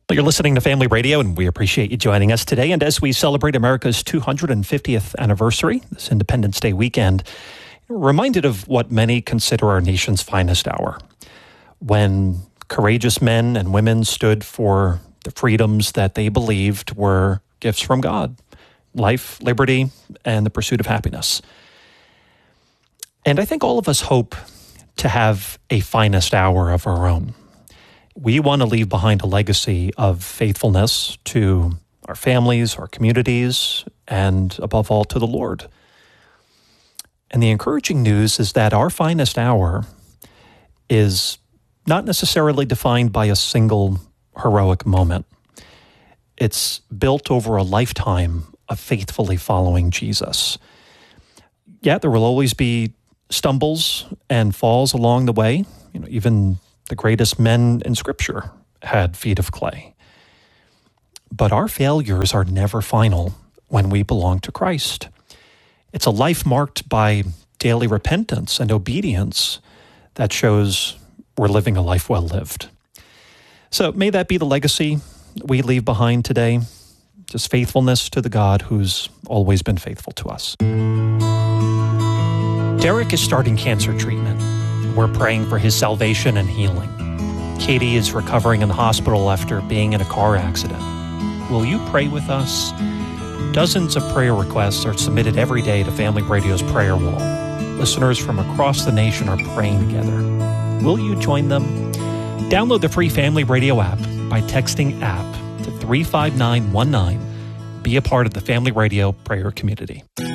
Well, you're listening to Family Radio, and we appreciate you joining us today. And as we celebrate America's 250th anniversary, this Independence Day weekend, we're reminded of what many consider our nation's finest hour, when courageous men and women stood for the freedoms that they believed were gifts from God: life, liberty, and the pursuit of happiness. And I think all of us hope to have a finest hour of our own. We want to leave behind a legacy of faithfulness to our families, our communities, and above all, to the Lord. And the encouraging news is that our finest hour is not necessarily defined by a single heroic moment. It's built over a lifetime of faithfully following Jesus. Yet there will always be stumbles and falls along the way. Even the greatest men in Scripture had feet of clay. But our failures are never final when we belong to Christ. It's a life marked by daily repentance and obedience that shows we're living a life well lived. So may that be the legacy we leave behind today, just faithfulness to the God who's always been faithful to us. Derek is starting cancer treatment. We're praying for his salvation and healing. Katie is recovering in the hospital after being in a car accident. Will you pray with us? Dozens of prayer requests are submitted every day to Family Radio's prayer wall. Listeners from across the nation are praying together. Will you join them? Download the free Family Radio app by texting APP to 35919. Be a part of the Family Radio prayer community.